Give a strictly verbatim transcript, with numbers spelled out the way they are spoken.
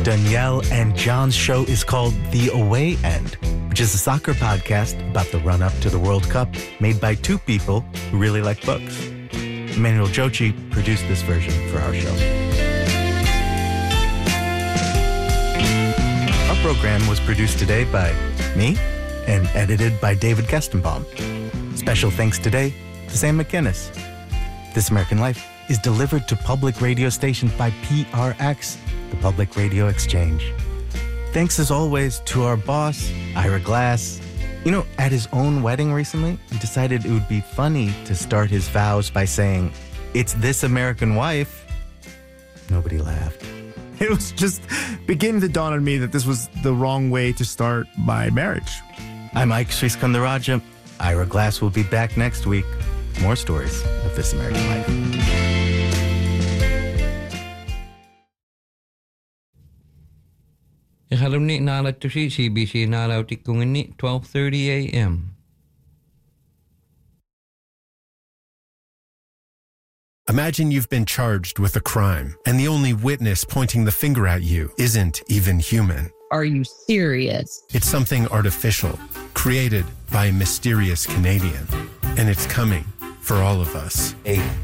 Danielle and John's show is called The Away End, which is a soccer podcast about the run-up to the World Cup made by two people who really like books. Emmanuel Jochi produced this version for our show. Our program was produced today by me and edited by David Kestenbaum. Special thanks today to Sam McInnes. This American Life is delivered to public radio stations by P R X, the Public Radio Exchange. Thanks as always to our boss, Ira Glass. You know, at his own wedding recently, he decided it would be funny to start his vows by saying, "It's this American wife." Nobody laughed. It was just beginning to dawn on me that this was the wrong way to start my marriage. I'm Ike Sriskandarajah. Ira Glass will be back next week. More stories of This American Life. Ihalumni nalatushi C B C nalautikungini twelve thirty a.m. Imagine you've been charged with a crime, and the only witness pointing the finger at you isn't even human. Are you serious? It's something artificial, created by a mysterious Canadian. And it's coming for all of us. A